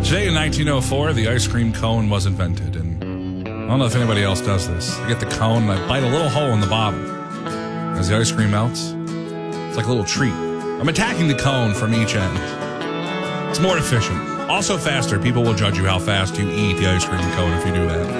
Today in 1904, the ice cream cone was invented, and I don't know if anybody else does this. I get the cone and I bite a little hole in the bottom. As the ice cream melts, it's like a little treat. I'm attacking the cone from each end. It's more efficient. Also faster. People will judge you how fast you eat the ice cream cone if you do that.